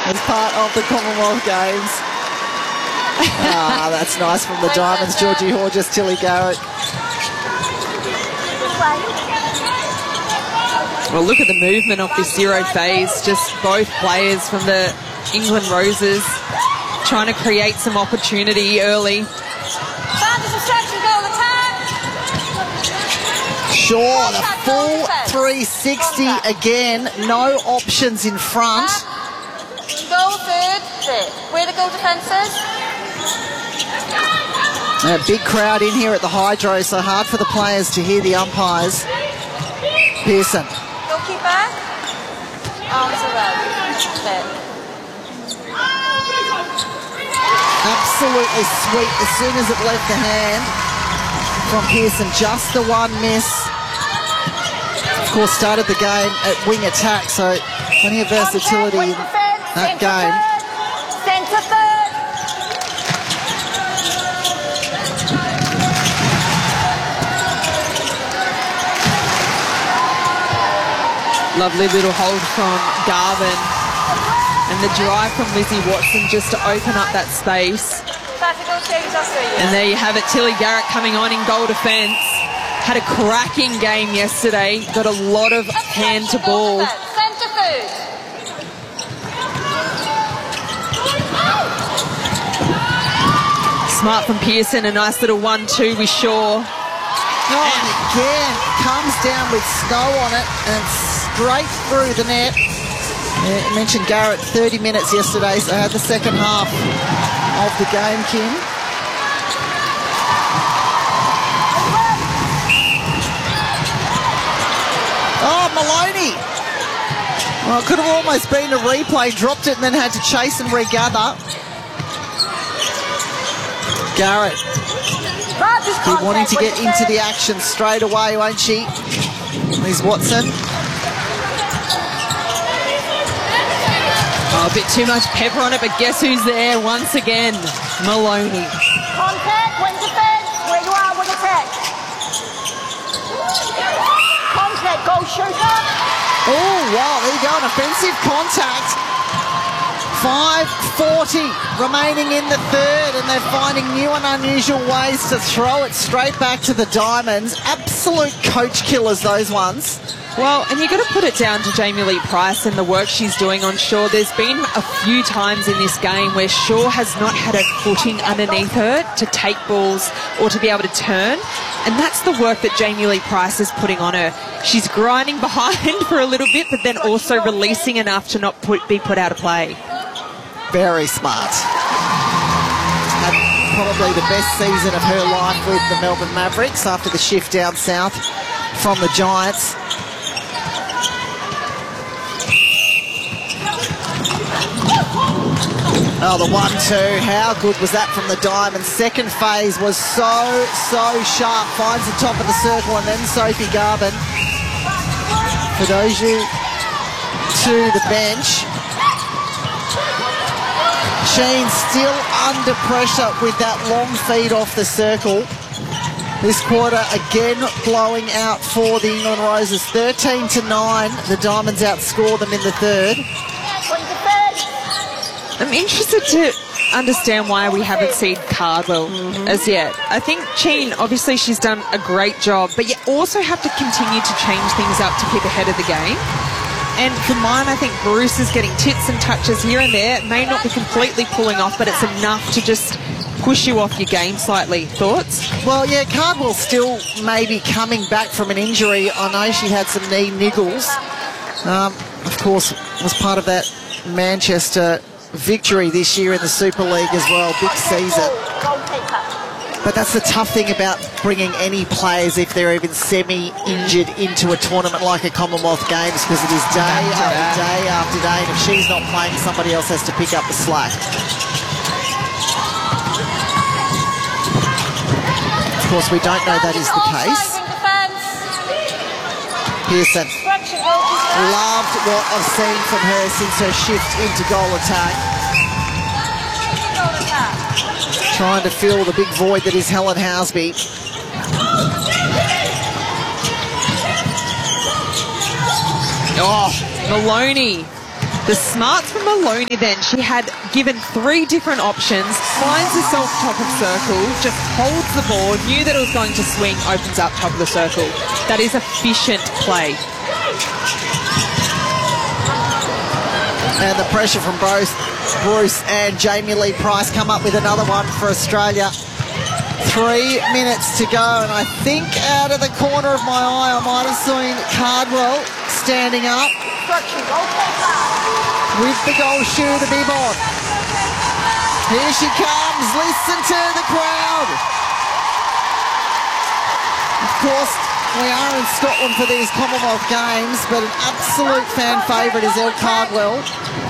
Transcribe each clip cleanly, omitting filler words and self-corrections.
as part of the Commonwealth Games. That's nice from the Diamonds. Georgie Horges, Tilly Garrett. Well, look at the movement of this zero phase. Just both players from the England Roses trying to create some opportunity early. Shaw, the full 360 again. No options in front. Goal third. Where the goal defences? A big crowd in here at the Hydro, so hard for the players to hear the umpires. Pearson. Goalkeeper. Arms around. Absolutely sweet as soon as it left the hand from Pearson. Just the one miss. Of course, started the game at wing attack, so plenty of versatility in that game. Centre third. Lovely little hold from Garvin. And the drive from Lizzie Watson just to open up that space. And there you have it, Tilly Garrett coming on in goal defence. Had a cracking game yesterday. Got a lot of hand to ball. Centre food. Smart from Pearson, a nice little 1-2 with Shaw. And again, comes down with snow on it and straight through the net. I mentioned Garrett 30 minutes yesterday, so had the second half of the game, Kim. Oh, Maloney. Well, it could have almost been a replay. Dropped it and then had to chase and regather. Garrett. Be wanting to get into the action straight away, won't she? There's Watson. Oh, a bit too much pepper on it, but guess who's there once again? Maloney. Contact, wing defence. Where you are, wing attack. Contact, goal shooter. Oh, wow, there you go, an offensive contact. 5:40 remaining in the third, and they're finding new and unusual ways to throw it straight back to the Diamonds. Absolute coach killers, those ones. Well, and you've got to put it down to Jamie Lee Price and the work she's doing on Shaw. There's been a few times in this game where Shaw has not had her footing underneath her to take balls or to be able to turn. And that's the work that Jamie Lee Price is putting on her. She's grinding behind for a little bit, but then also releasing enough to not be put out of play. Very smart. Had probably the best season of her life with the Melbourne Mavericks after the shift down south from the Giants. Oh, the 1-2. How good was that from the Diamonds? Second phase was so sharp. Finds the top of the circle, and then Sophie Garvin. Fedoju to the bench. Sheen still under pressure with that long feed off the circle. This quarter again blowing out for the England Roses. 13-9. The Diamonds outscore them in the third. I'm interested to understand why we haven't seen Cardwell as yet. I think Sheen, obviously she's done a great job, but you also have to continue to change things up to keep ahead of the game. And for mine, I think Bruce is getting tips and touches here and there. It may not be completely pulling off, but it's enough to just push you off your game slightly. Thoughts? Well, yeah, Cardwell still maybe coming back from an injury. I know she had some knee niggles. Of course, was part of that Manchester victory this year in the Super League as well. Big season. But that's the tough thing about bringing any players, if they're even semi-injured, into a tournament like a Commonwealth Games, because it is day after day after day, and if she's not playing, somebody else has to pick up the slack. Of course, we don't know that is the case. Pearson. Loved what I've seen from her since her shift into goal attack. Trying to fill the big void that is Helen Housby. Oh, Maloney. The smarts from Maloney then. She had given 3 different options. Finds herself top of circle, just holds the ball, knew that it was going to swing, opens up top of the circle. That is efficient play. And the pressure from both Bruce and Jamie Lee Price come up with another one for Australia. 3 minutes to go, and I think out of the corner of my eye I might have seen Cardwell standing up with the goal shoe, the bib on. Here she comes, listen to the crowd. Of course, we are in Scotland for these Commonwealth Games, but an absolute fan favourite is Elle Cardwell.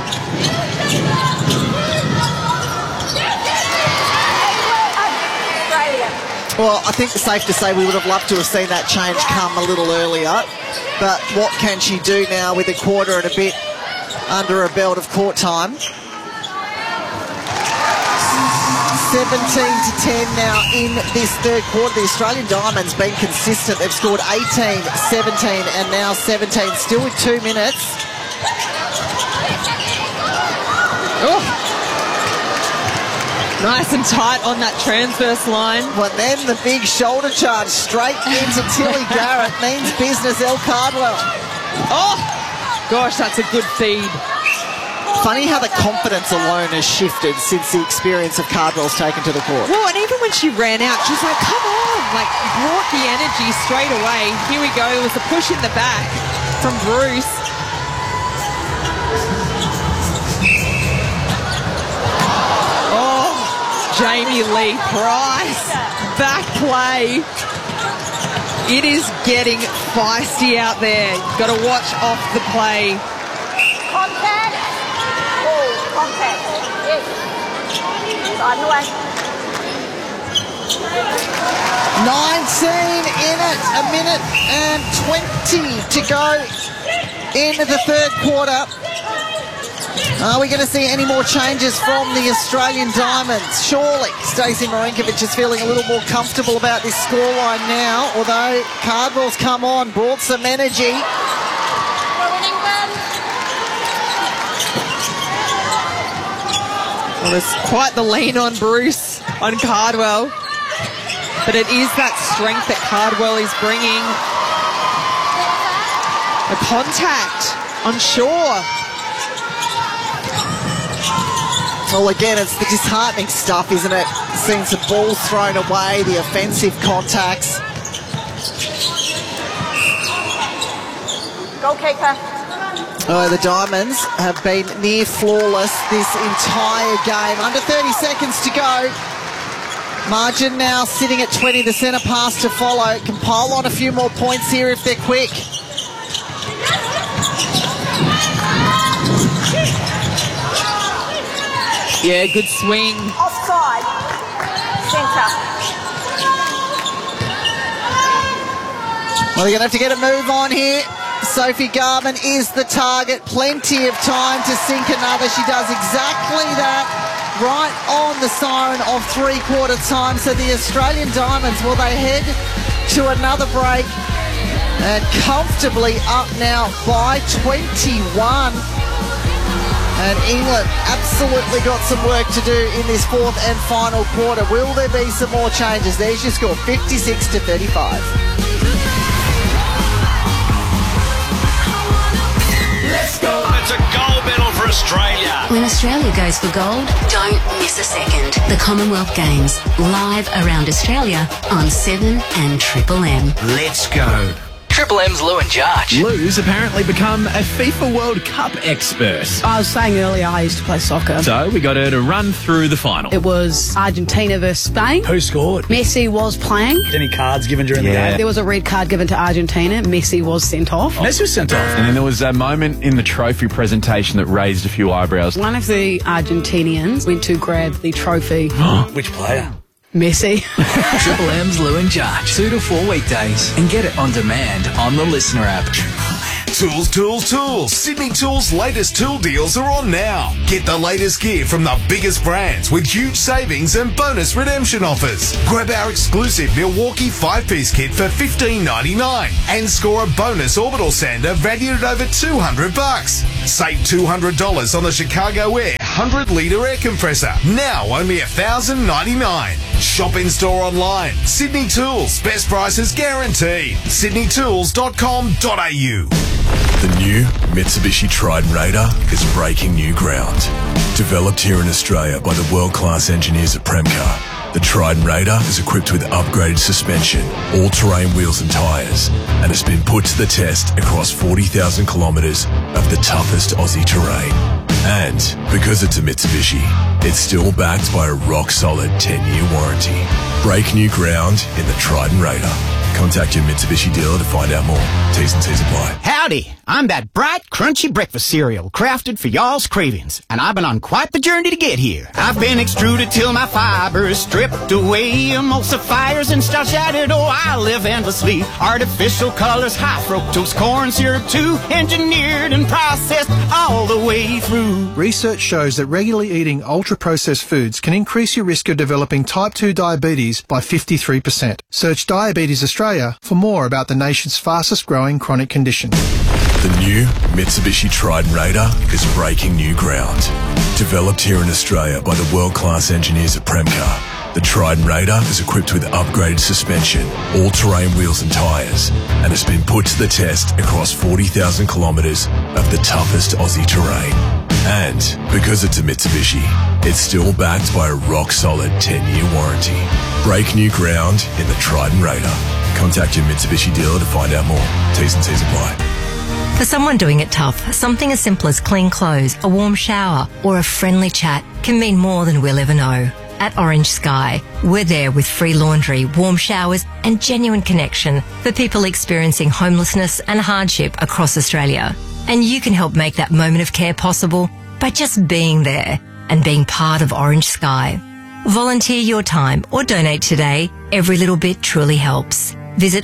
Well, I think it's safe to say we would have loved to have seen that change come a little earlier. But what can she do now with a quarter and a bit under her belt of court time? 17-10 now in this third quarter. The Australian Diamonds been consistent. They've scored 18, 17 and now 17. Still with 2 minutes. Oh. Nice and tight on that transverse line. But then the big shoulder charge straight into Tilly Garrett means business, Elle Cardwell. Oh, gosh, that's a good feed. Funny how the confidence alone has shifted since the experience of Cardwell's taken to the court. Well, and even when she ran out, she's like, come on, like brought the energy straight away. Here we go, it was a push in the back from Bruce. Jamie Lee Price, back play. It is getting feisty out there. Got to watch off the play. Contact. Oh, contact. Yes. On the way. 19 in it, a minute and 20 to go into the third quarter. Are we going to see any more changes from the Australian Diamonds? Surely Stacey Marinkovic is feeling a little more comfortable about this scoreline now, although Cardwell's come on, brought some energy. Well, there's quite the lean on Bruce, on Cardwell. But it is that strength that Cardwell is bringing. The contact on Shaw. Well, again, it's the disheartening stuff, isn't it? Seeing some balls thrown away, the offensive contacts. Goal kicker. Oh, the Diamonds have been near flawless this entire game. Under 30 seconds to go. Margin now sitting at 20. The centre pass to follow. Can pile on a few more points here if they're quick. Yeah, good swing. Offside. Centre. Well, they're going to have to get a move on here. Sophie Garman is the target. Plenty of time to sink another. She does exactly that right on the siren of three-quarter time. So the Australian Diamonds, well, they head to another break and comfortably up now by 21. And England absolutely got some work to do in this fourth and final quarter. Will there be some more changes? There's your score, 56-35. Let's go! It's a gold medal for Australia. When Australia goes for gold, don't miss a second. The Commonwealth Games, live around Australia on 7 and Triple M. Let's go. Triple M's Lou and Judge. Lou's apparently become a FIFA World Cup expert. I was saying earlier I used to play soccer. So we got her to run through the final. It was Argentina versus Spain. Who scored? Messi was playing. Any cards given during the game? There was a red card given to Argentina. Messi was sent off. Messi was sent off. And then there was a moment in the trophy presentation that raised a few eyebrows. One of the Argentinians went to grab the trophy. Which player? Messi. Triple M's Lou and Judge. 2 to 4 weekdays. And get it on demand on the Listener app. Tools. Sydney Tools' latest tool deals are on now. Get the latest gear from the biggest brands with huge savings and bonus redemption offers. Grab our exclusive Milwaukee 5-piece kit for $15.99 and score a bonus orbital sander valued at over $200. Save $200 on the Chicago Air 100-litre air compressor. Now only $1,099. Shop in store online. Sydney Tools. Best prices guaranteed. sydneytools.com.au. The new Mitsubishi Triton Raider is breaking new ground. Developed here in Australia by the world-class engineers at Premcar, the Triton Raider is equipped with upgraded suspension, all-terrain wheels and tyres, and has been put to the test across 40,000 kilometres of the toughest Aussie terrain. And because it's a Mitsubishi, it's still backed by a rock-solid 10-year warranty. Break new ground in the Triton Raider. Contact your Mitsubishi dealer to find out more. T's and C's apply. Howdy, I'm that bright, crunchy breakfast cereal crafted for y'all's cravings, and I've been on quite the journey to get here. I've been extruded till my fiber is stripped away, emulsifiers and starch added, oh, I live endlessly. Artificial colors, high fructose corn syrup too, engineered and processed all the way through. Research shows that regularly eating ultra-processed foods can increase your risk of developing type 2 diabetes by 53%. Search Diabetes Australia for more about the nation's fastest growing chronic condition. The new Mitsubishi Triton Raider is breaking new ground. Developed here in Australia by the world-class engineers at Premcar, the Triton Raider is equipped with upgraded suspension, all-terrain wheels and tyres, and has been put to the test across 40,000 kilometres of the toughest Aussie terrain. And because it's a Mitsubishi, it's still backed by a rock-solid 10-year warranty. Break new ground in the Triton Raider. Contact your Mitsubishi dealer to find out more. T's and C's apply. For someone doing it tough, something as simple as clean clothes, a warm shower, or a friendly chat can mean more than we'll ever know. At Orange Sky, we're there with free laundry, warm showers, and genuine connection for people experiencing homelessness and hardship across Australia. And you can help make that moment of care possible by just being there and being part of Orange Sky. Volunteer your time or donate today. Every little bit truly helps. Visit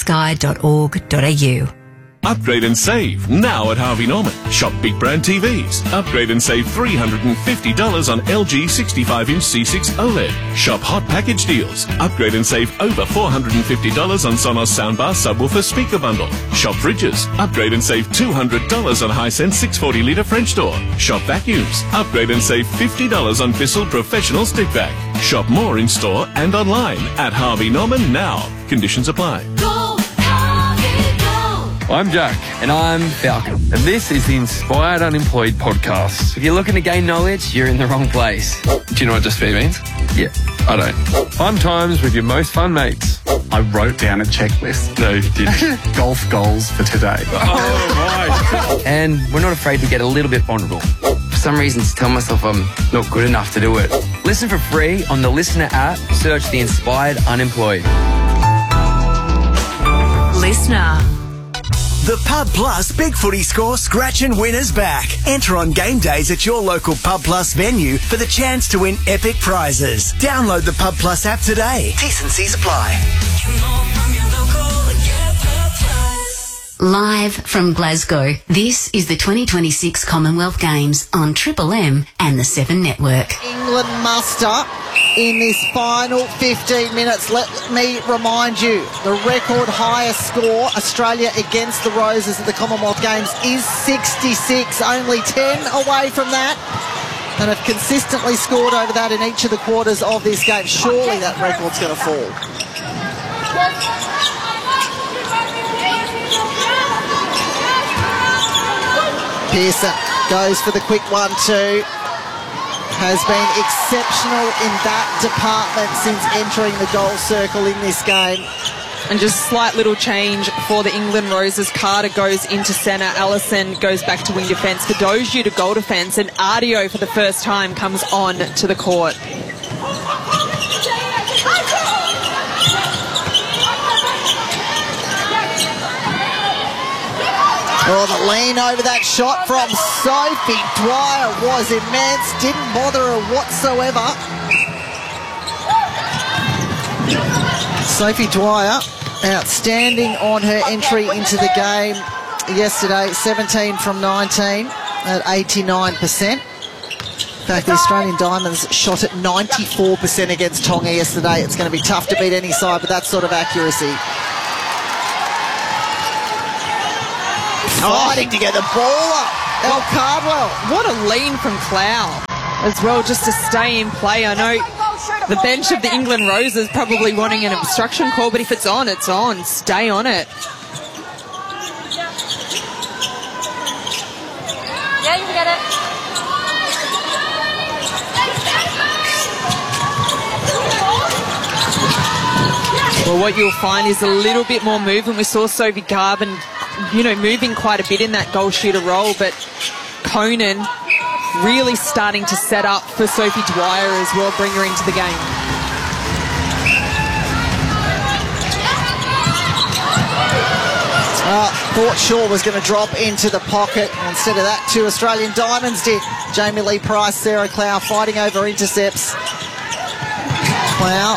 orangesky.org.au. Upgrade and save now at Harvey Norman. Shop big brand TVs. Upgrade and save $350 on LG 65-inch C6 OLED. Shop hot package deals. Upgrade and save over $450 on Sonos soundbar subwoofer speaker bundle. Shop fridges. Upgrade and save $200 on Hisense 640-litre French door. Shop vacuums. Upgrade and save $50 on Bissell professional stick vac. Shop more in store and online at Harvey Norman now. Conditions apply. I'm Jack. And I'm Falcon. And this is the Inspired Unemployed podcast. If you're looking to gain knowledge, you're in the wrong place. Do you know what just be means? Yeah, I don't. Fun times with your most fun mates. I wrote down a checklist. No, you didn't. Golf goals for today. Oh, right. And we're not afraid to get a little bit vulnerable. For some reason, to tell myself I'm not good enough to do it. Listen for free on the Listener app. Search the Inspired Unemployed. Listener. The Pub Plus Big Footy Score Scratch and Win is back. Enter on game days at your local Pub Plus venue for the chance to win epic prizes. Download the Pub Plus app today. T's and C's apply. Live from Glasgow, this is the 2026 Commonwealth Games on Triple M and the 7 Network. England muster in this final 15 minutes. Let me remind you, the record highest score Australia against the Roses at the Commonwealth Games is 66, only 10 away from that, and have consistently scored over that in each of the quarters of this game. Surely that record's going to fall. Pearson goes for the quick 1-2. Has been exceptional in that department since entering the goal circle in this game. And just slight little change for the England Roses. Carter goes into centre. Allison goes back to wing defence. Kadoju to goal defence. And Ardio for the first time comes on to the court. Oh, the lean over that shot from Sophie Dwyer was immense. Didn't bother her whatsoever. Sophie Dwyer, outstanding on her entry into the game yesterday, 17 from 19 at 89%. In fact, the Australian Diamonds shot at 94% against Tonga yesterday. It's going to be tough to beat any side with that sort of accuracy. Fighting together, baller. El Cardwell. What a lean from Clow as well, just to stay in play. I know the bench of the England Roses probably wanting an obstruction call, but if it's on, it's on. Stay on it. Yeah, you can get it. Well, what you'll find is a little bit more movement. We saw Sophie Garvin, moving quite a bit in that goal shooter role, but Conan really starting to set up for Sophie Dwyer as well, bring her into the game. Thought Shaw was going to drop into the pocket. Instead of that, 2 Australian Diamonds did. Jamie Lee Price, Sarah Clow fighting over intercepts. Clow.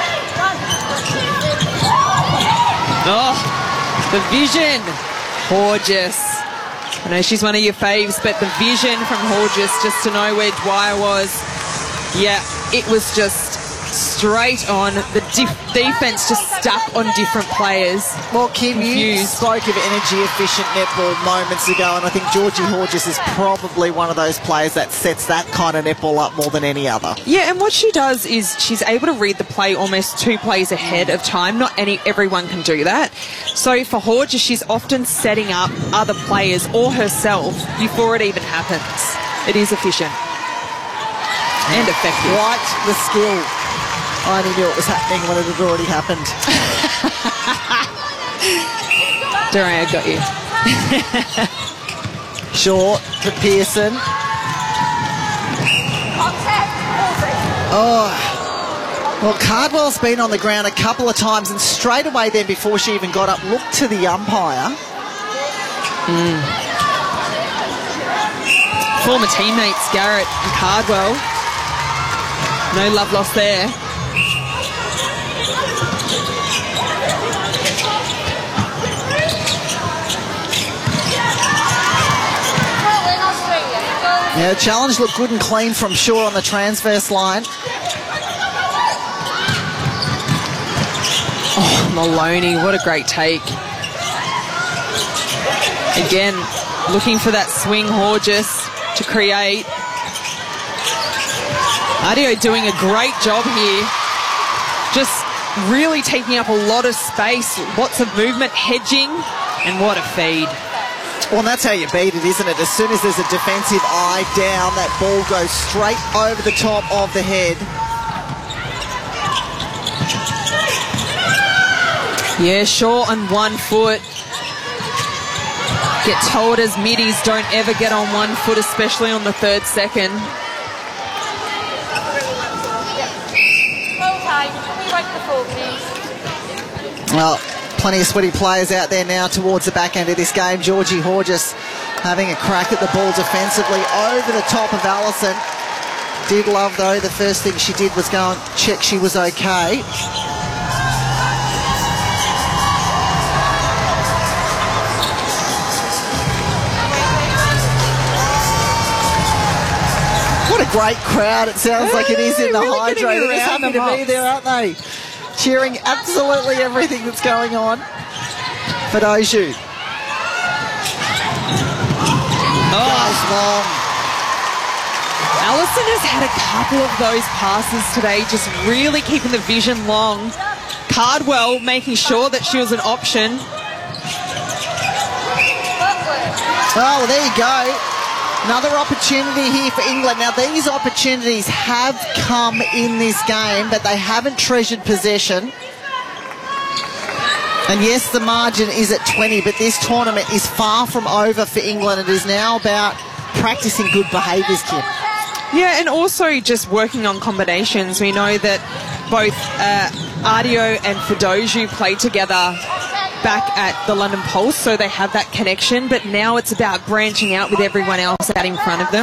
Oh, the vision. Horges. I know she's one of your faves, but the vision from Horges just to know where Dwyer was. Yeah, it was just straight on. The defence just stuck on different players. Well, Kim, you spoke of energy-efficient netball moments ago, and I think Georgie Horges is probably one of those players that sets that kind of netball up more than any other. Yeah, and what she does is she's able to read the play almost 2 plays ahead of time. Not everyone can do that. So for Horges, she's often setting up other players or herself before it even happens. It is efficient and effective. Quite the skill. I only knew it was happening when it had already happened. Durant, I got you. Short to Pearson. Oh. Well, Cardwell's been on the ground a couple of times, and straight away then, before she even got up, looked to the umpire. Former teammates Garrett and Cardwell. No love lost there. Yeah, the challenge looked good and clean from Shaw on the transverse line. Oh, Maloney, what a great take. Again, looking for that swing, Horges to create. Adio doing a great job here. Just really taking up a lot of space, lots of movement, hedging, and what a feed. Well, and that's how you beat it, isn't it? As soon as there's a defensive eye down, that ball goes straight over the top of the head. Yeah, Shaw on 1 foot. Get told as middies don't ever get on 1 foot, especially on the 3rd second. Well, plenty of sweaty players out there now towards the back end of this game. Georgie Horges having a crack at the ball defensively over the top of Allison. Did love, though, the first thing she did was go and check she was okay. What a great crowd it sounds like it is in the really Hydro. They're just happy to be there, aren't they? Cheering absolutely everything that's going on. Fadoju. Goes long. Allison has had a couple of those passes today, just really keeping the vision long. Cardwell making sure that she was an option. Oh, well, there you go. Another opportunity here for England. Now, these opportunities have come in this game, but they haven't treasured possession. And yes, the margin is at 20, but this tournament is far from over for England. It is now about practicing good behaviours, Kim. Yeah, and also just working on combinations. We know that both Adio and Fadoju played together back at the London Pulse, so they have that connection, but now it's about branching out with everyone else out in front of them.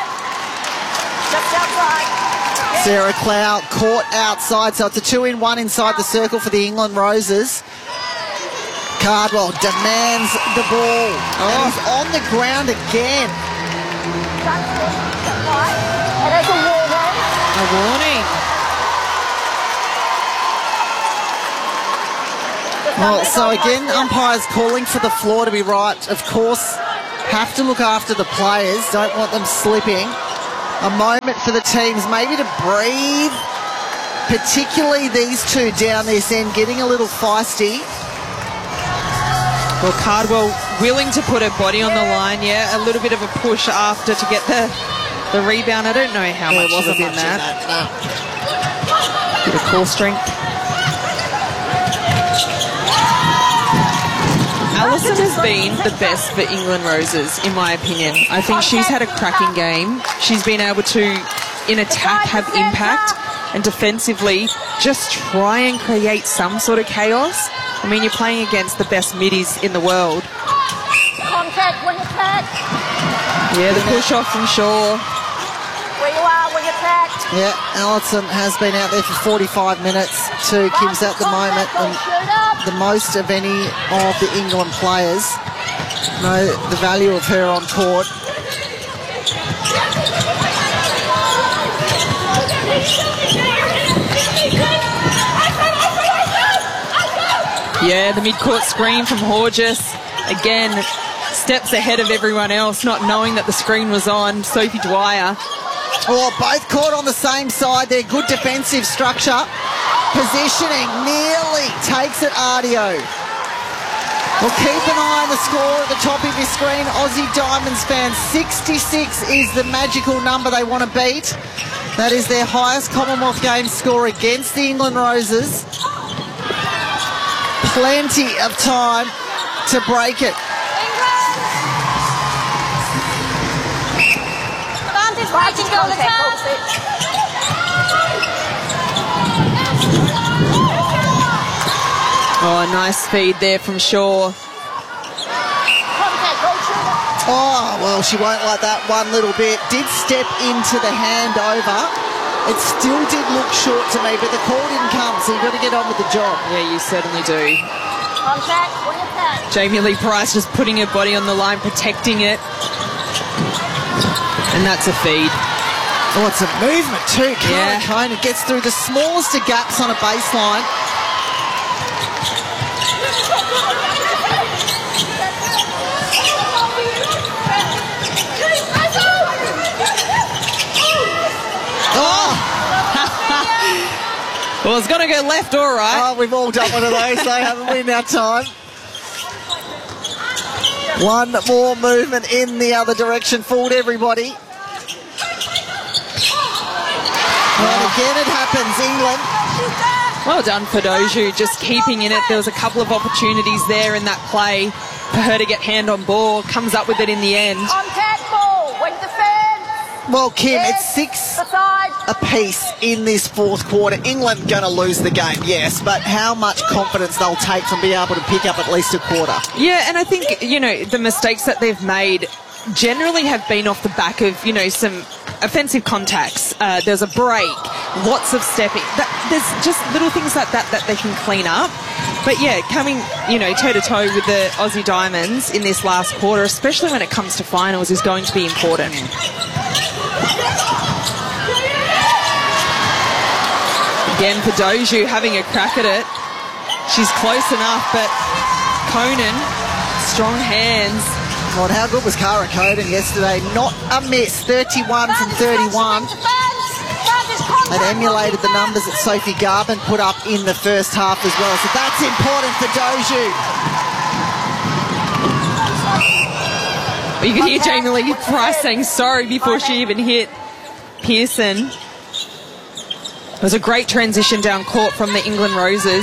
Sarah Clow caught outside, so it's a 2-in-1 inside the circle for the England Roses. Cardwell demands the ball. And he's on the ground again. It is a warning. A warning. Well, so again, umpires calling for the floor to be right. Of course, have to look after the players. Don't want them slipping. A moment for the teams maybe to breathe. Particularly these two down this end, getting a little feisty. Well, Cardwell willing to put her body on the line, yeah. A little bit of a push after to get the rebound. I don't know how much was in that. Bit of core strength. Allison has been the best for England Roses, in my opinion. I think she's had a cracking game. She's been able to, in attack, have impact, and defensively just try and create some sort of chaos. I mean, you're playing against the best middies in the world. Contact when you attack. Yeah, the push off from Shaw. Where you are when you attack. Yeah, Allison has been out there for 45 minutes. 2 Kims at the moment, and the most of any of the England players. Know the value of her on court. Yeah, the mid-court screen from Horges. Again, steps ahead of everyone else, not knowing that the screen was on. Sophie Dwyer. Oh, both caught on the same side. They're good defensive structure. Positioning nearly takes it Ardio. Well, keep an eye on the score at the top of your screen. Aussie Diamonds fans, 66 is the magical number they want to beat. That is their highest Commonwealth Games score against the England Roses. Plenty of time to break it. Oh, nice feed there from Shaw. Oh, well, she won't like that one little bit. Did step into the handover. It still did look short to me, but the call didn't come, so you've got to get on with the job. Yeah, you certainly do. Jamie Lee Price just putting her body on the line, protecting it. And that's a feed. Oh, it's a movement too. Cara Kona gets through the smallest of gaps on a baseline. Well, it's going to go left, all right. Oh, we've all done one of those, though, haven't we, in our time? One more movement in the other direction. Fooled everybody. And again it happens, England. Well done for Doju, just keeping in it. There was a couple of opportunities there in that play for her to get hand on ball. Comes up with it in the end. Contact ball when defense. Well, Kim, it's 6 apiece in this fourth quarter. England going to lose the game, yes, but how much confidence they'll take from being able to pick up at least a quarter. Yeah, and I think, you know, the mistakes that they've made generally have been off the back of, you know, some offensive contacts. There's a break, lots of stepping. There's just little things like that that they can clean up. But yeah, coming, you know, toe-to-toe with the Aussie Diamonds in this last quarter, especially when it comes to finals, is going to be important. Again for Doju having a crack at it. She's close enough, but Conan, strong hands. Well, how good was Cara Conan yesterday? Not a miss, 31 from 31. It emulated the numbers that Sophie Garvin put up in the first half as well. So that's important for Doju. Well, you could hear Jamie Lee Price saying sorry before she even hit Pearson. It was a great transition down court from the England Roses.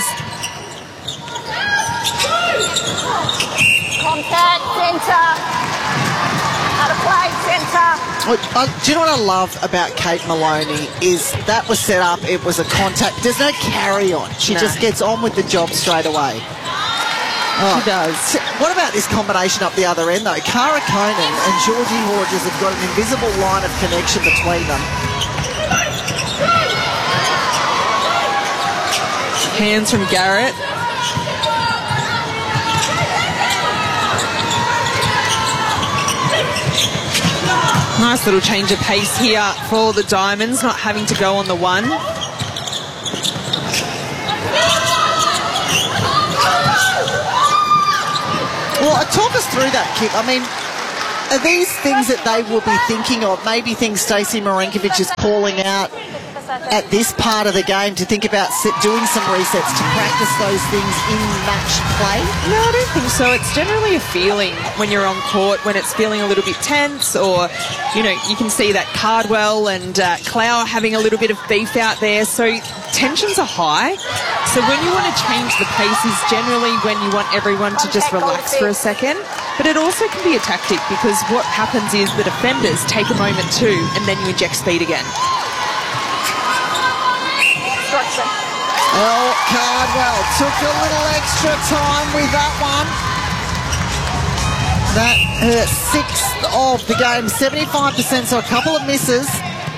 Contact, centre. Out of play, centre. Do you know what I love about Kate Maloney is that was set up, it was a contact. There's no carry on. She just gets on with the job straight away. She does. What about this combination up the other end, though? Cara Conan and Georgie Horges have got an invisible line of connection between them. Hands from Garrett. Nice little change of pace here for the Diamonds, not having to go on the one. Well, talk us through that, Kip. I mean, are these things that they will be thinking of? Maybe things Stacey Marinkovic is calling out at this part of the game to think about doing some resets to practice those things in match play? No, I don't think so. It's generally a feeling when you're on court, when it's feeling a little bit tense, or, you know, you can see that Cardwell and Clow are having a little bit of beef out there, so tensions are high. So when you want to change the pace is generally when you want everyone to just relax for a second. But it also can be a tactic, because what happens is the defenders take a moment too, and then you inject speed again. Well, Cardwell took a little extra time with that one. That her 6th of the game, 75%, so a couple of misses.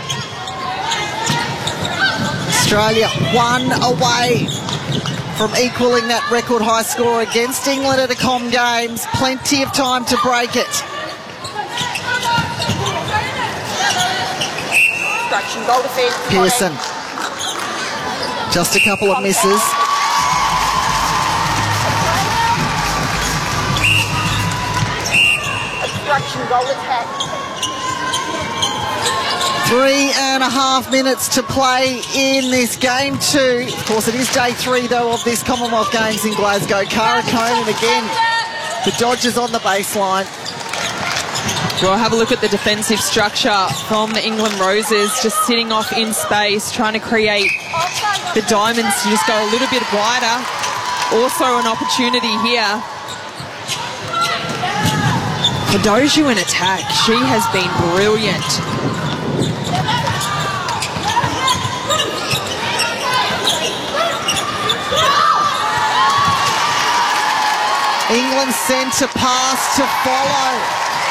Australia 1 away from equaling that record high score against England at a Com Games. Plenty of time to break it. Pearson. Just a couple of misses. Obstruction, goal attack. 3.5 minutes to play in this game 2. Of course, it is day 3, though, of this Commonwealth Games in Glasgow. Cara Conan again. The Dodgers on the baseline. Well, have a look at the defensive structure from the England Roses, just sitting off in space, trying to create the Diamonds to just go a little bit wider. Also an opportunity here for Doju in attack. She has been brilliant. England centre pass to follow.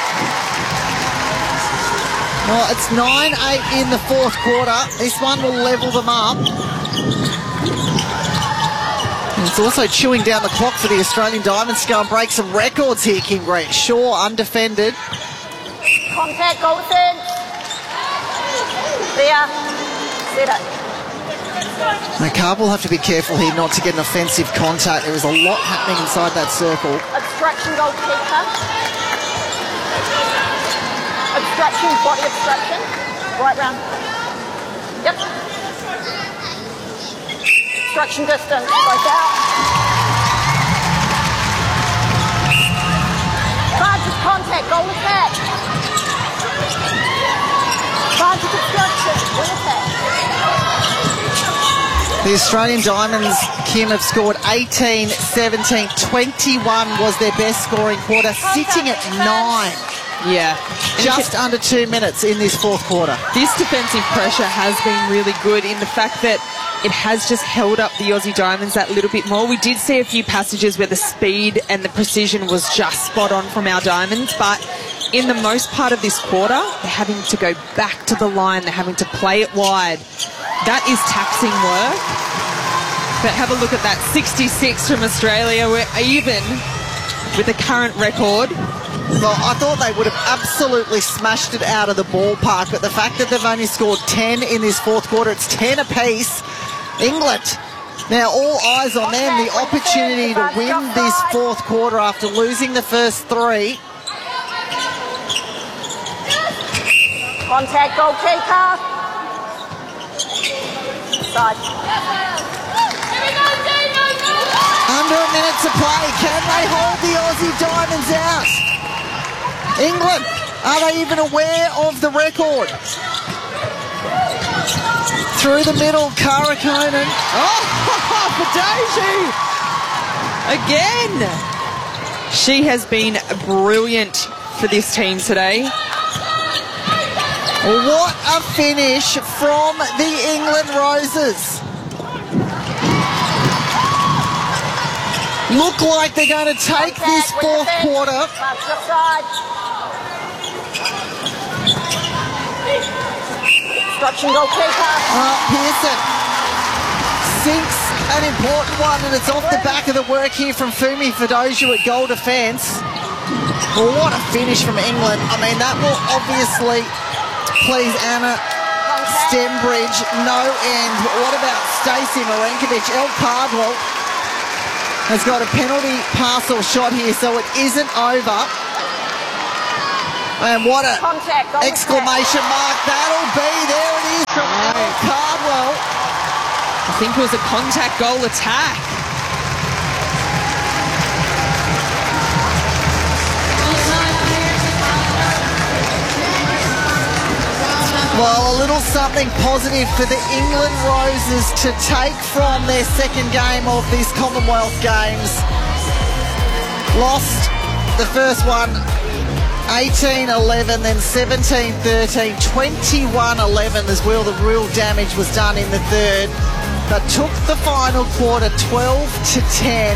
Well, it's 9-8 in the 4th quarter. This one will level them up. And it's also chewing down the clock for the Australian Diamonds to go and break some records here, Kim Green. Shaw undefended. Contact, goal defense. There. Set it. Now, Carb will have to be careful here not to get an offensive contact. There is a lot happening inside that circle. Obstruction, goalkeeper. Obstruction, body obstruction. Right round. Yep. Obstruction distance. Right out. Barge's contact. Goal attack. Barge's obstruction. Win attack. The Australian Diamonds, Kim, have scored 18, 17, 21 was their best scoring quarter, sitting at 9. Yeah. Just under 2 minutes in this 4th quarter. This defensive pressure has been really good in the fact that it has just held up the Aussie Diamonds that little bit more. We did see a few passages where the speed and the precision was just spot on from our Diamonds, but in the most part of this quarter, they're having to go back to the line. They're having to play it wide. That is taxing work. But have a look at that. 66 from Australia. We're even with the current record. Well, I thought they would have absolutely smashed it out of the ballpark, but the fact that they've only scored 10 in this 4th quarter, it's 10 apiece. England, now all eyes on them, the opportunity to win this 4th quarter after losing the first 3. Contact, goalkeeper. Side. Under a minute to play. Can they hold the Aussie Diamonds out? England, are they even aware of the record? Through the middle, Cara Conan. Oh, Fadoji! Again! She has been brilliant for this team today. What a finish from the England Roses. Look like they're going to take this 4th quarter. Obstruction, goalkeeper. Pearson sinks an important one, and it's off the back of the work here from Fumi Fadoju at goal defence. Well, what a finish from England. I mean, that will obviously please Anna Stembridge no end. But what about Stacey Marinkovic? Elle Cardwell has got a penalty parcel shot here, so it isn't over. And what a exclamation mark that'll be. There it is from Elle Cardwell. I think it was a contact goal attack. Well, a little something positive for the England Roses to take from their second game of these Commonwealth Games. Lost the first one 18-11, then 17-13, 21-11 as well. The real damage was done in the third, but took the final quarter 12-10.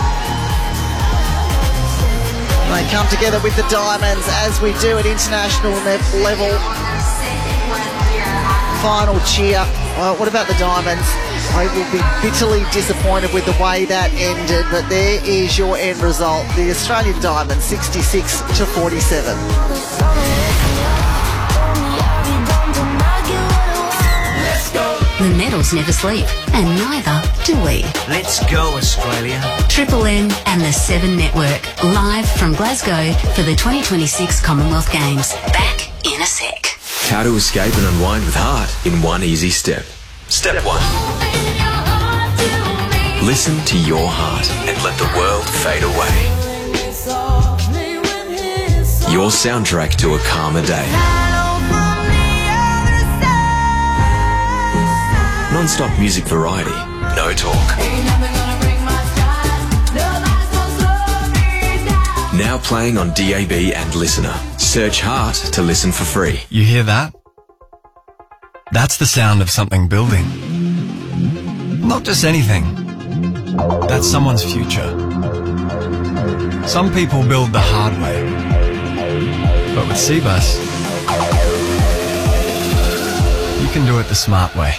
They come together with the Diamonds, as we do at international level. Final cheer. What about the Diamonds? I will be bitterly disappointed with the way that ended, but there is your end result. The Australian Diamonds 66-47. The medals never sleep, and neither do we. Let's go, Australia. Triple M and the 7 Network, live from Glasgow for the 2026 Commonwealth Games. Back in a sec. How to escape and unwind with heart in one easy step. Step 1. Listen to your heart and let the world fade away. Your soundtrack to a calmer day. Non-stop music variety, no talk. Now playing on DAB and Listener. Search Heart to listen for free. You hear that? That's the sound of something building. Not just anything. That's someone's future. Some people build the hard way. But with Cbus, you can do it the smart way.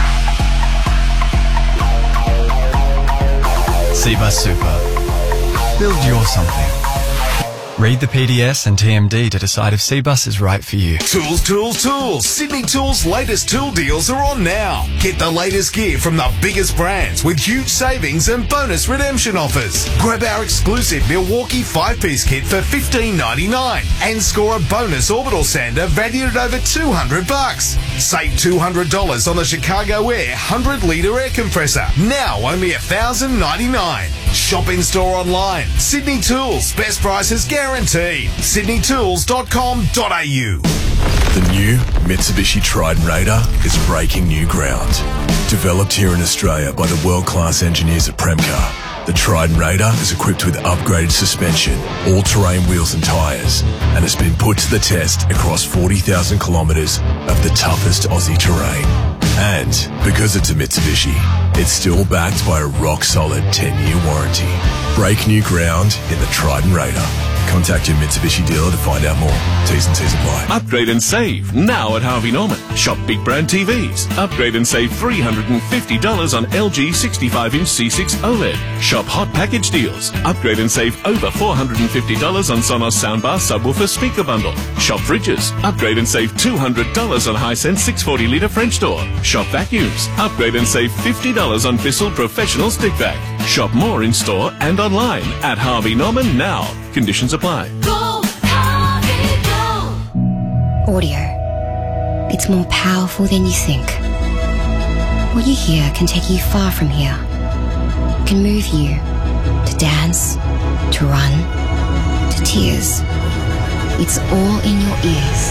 Cbus Super. Build your something. Read the PDS and TMD to decide if Cbus is right for you. Tools, tools, tools. Sydney Tools' latest tool deals are on now. Get the latest gear from the biggest brands with huge savings and bonus redemption offers. Grab our exclusive Milwaukee 5-piece kit for $15.99 and score a bonus orbital sander valued at over $200. Save $200 on the Chicago Air 100-litre air compressor. Now only $1,099. Shop in store online. Sydney Tools. Best prices guaranteed. sydneytools.com.au. The new Mitsubishi Triton Raider is breaking new ground. Developed here in Australia by the world-class engineers at Premcar, the Triton Raider is equipped with upgraded suspension, all-terrain wheels and tyres, and has been put to the test across 40,000 kilometres of the toughest Aussie terrain. And because it's a Mitsubishi, it's still backed by a rock-solid 10-year warranty. Break new ground in the Triton Raider. Contact your Mitsubishi dealer to find out more. T's and C's apply. Upgrade and save now at Harvey Norman. Shop big brand TVs. Upgrade and save $350 on LG 65-inch C6 OLED. Shop hot package deals. Upgrade and save over $450 on Sonos soundbar subwoofer speaker bundle. Shop fridges. Upgrade and save $200 on Hisense 640-litre French door. Shop vacuums. Upgrade and save $50 on Bissell professional stick vac. Shop more in store and online at Harvey Norman now. Conditions apply. Go, Harvey, go! Audio. It's more powerful than you think. What you hear can take you far from here. Can move you to dance, to run, to tears. It's all in your ears.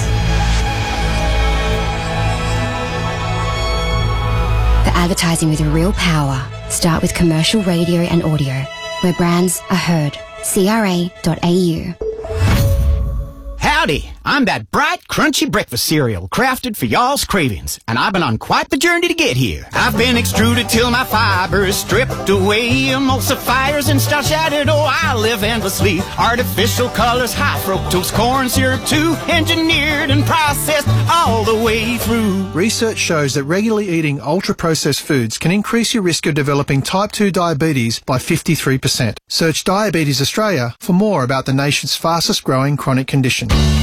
For advertising with real power, start with commercial radio and audio, where brands are heard. CRA.au. How Howdy, I'm that bright, crunchy breakfast cereal crafted for y'all's cravings, and I've been on quite the journey to get here. I've been extruded till my fibers stripped away, emulsifiers and starch added. Oh, I live endlessly. Artificial colors, high fructose corn syrup too, engineered and processed all the way through. Research shows that regularly eating ultra-processed foods can increase your risk of developing type 2 diabetes by 53%. Search Diabetes Australia for more about the nation's fastest growing chronic condition.